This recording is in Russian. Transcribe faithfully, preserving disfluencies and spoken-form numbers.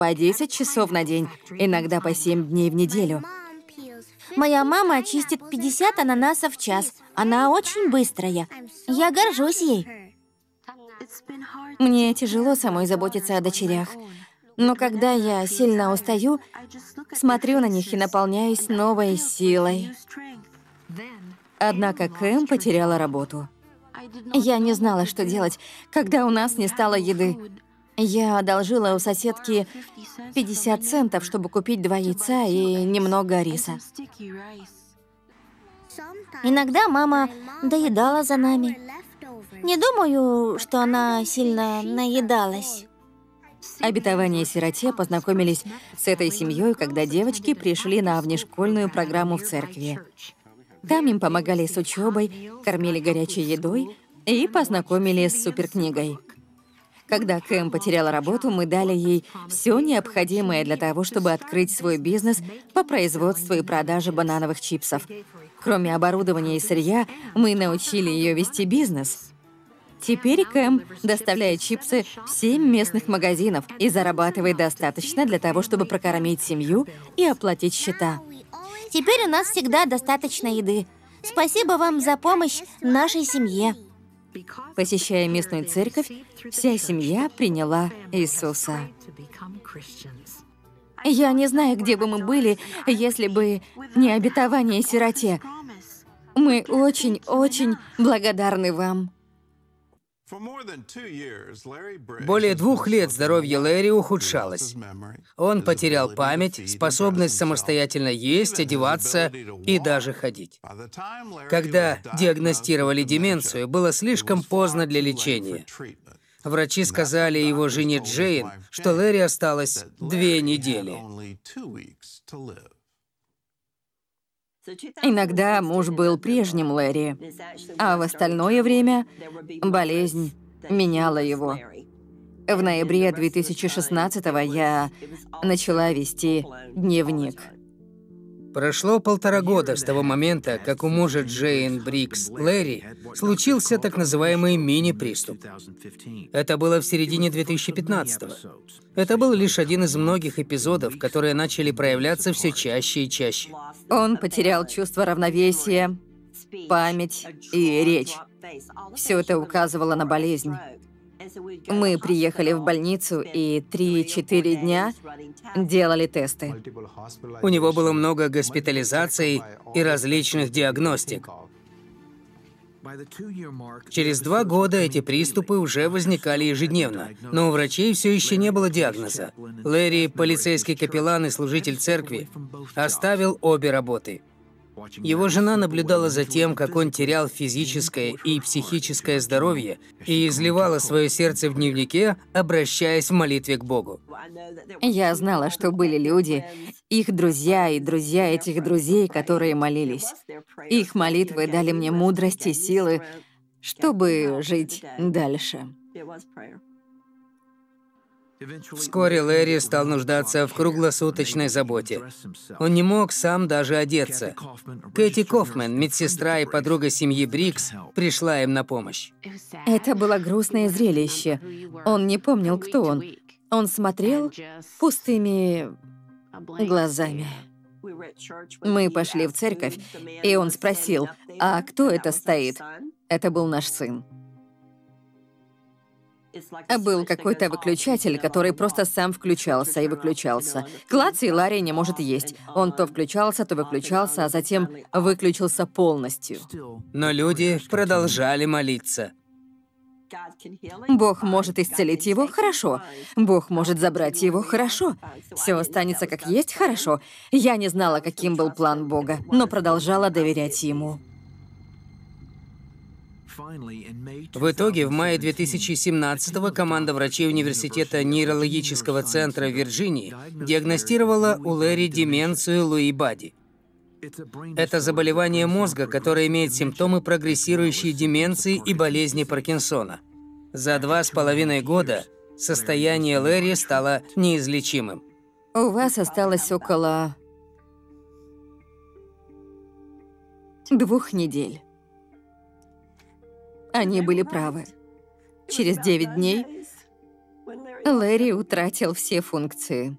по десять часов на день, иногда по семь дней в неделю. Моя мама чистит пятьдесят ананасов в час. Она очень быстрая. Я горжусь ей. Мне тяжело самой заботиться о дочерях. Но когда я сильно устаю, смотрю на них и наполняюсь новой силой. Однако Кэм потеряла работу. Я не знала, что делать, когда у нас не стало еды. Я одолжила у соседки пятьдесят центов, чтобы купить два яйца и немного риса. Иногда мама доедала за нами. Не думаю, что она сильно наедалась. Обетование сироте познакомились с этой семьей, когда девочки пришли на внешкольную программу в церкви. Там им помогали с учебой, кормили горячей едой и познакомили с суперкнигой. Когда Кэм потеряла работу, мы дали ей все необходимое для того, чтобы открыть свой бизнес по производству и продаже банановых чипсов. Кроме оборудования и сырья, мы научили ее вести бизнес. Теперь Кэм доставляет чипсы в семь местных магазинов и зарабатывает достаточно для того, чтобы прокормить семью и оплатить счета. Теперь у нас всегда достаточно еды. Спасибо вам за помощь нашей семье. Посещая местную церковь, вся семья приняла Иисуса. Я не знаю, где бы мы были, если бы не обетование сироте. Мы очень-очень благодарны вам. Более двух лет здоровье Лэри ухудшалось. Он потерял память, способность самостоятельно есть, одеваться и даже ходить. Когда диагностировали деменцию, было слишком поздно для лечения. Врачи сказали его жене Джейн, что Лэри осталось две недели. Иногда муж был прежним Лэри, а в остальное время болезнь меняла его. В ноябре две тысячи шестнадцатого я начала вести дневник. Прошло полтора года с того момента, как у мужа Джейн Брикс Лэри случился так называемый мини-приступ. Это было в середине две тысячи пятнадцатого. Это был лишь один из многих эпизодов, которые начали проявляться все чаще и чаще. Он потерял чувство равновесия, память и речь. Все это указывало на болезнь. Мы приехали в больницу и три-четыре дня делали тесты. У него было много госпитализаций и различных диагностик. Через два года эти приступы уже возникали ежедневно, но у врачей все еще не было диагноза. Лэри, полицейский капеллан и служитель церкви, оставил обе работы. Его жена наблюдала за тем, как он терял физическое и психическое здоровье, и изливала свое сердце в дневнике, обращаясь в молитве к Богу. Я знала, что были люди, их друзья и друзья этих друзей, которые молились. Их молитвы дали мне мудрость и силы, чтобы жить дальше. Вскоре Лэри стал нуждаться в круглосуточной заботе. Он не мог сам даже одеться. Кэти Кофман, медсестра и подруга семьи Брикс, пришла им на помощь. Это было грустное зрелище. Он не помнил, кто он. Он смотрел пустыми глазами. Мы пошли в церковь, и он спросил, а кто это стоит? Это был наш сын. Был какой-то выключатель, который просто сам включался и выключался. Клац, и Ларри не может есть. Он то включался, то выключался, а затем выключился полностью. Но люди продолжали молиться. Бог может исцелить его, хорошо. Бог может забрать его, хорошо. Все останется как есть, хорошо. Я не знала, каким был план Бога, но продолжала доверять ему. В итоге, в мае две тысячи семнадцатого команда врачей университета нейрологического центра в Вирджинии диагностировала у Лэри деменцию Луи Бади. Это заболевание мозга, которое имеет симптомы прогрессирующей деменции и болезни Паркинсона. За два с половиной года состояние Лэри стало неизлечимым. У вас осталось около двух недель. Они были правы. Через девять дней Лэри утратил все функции.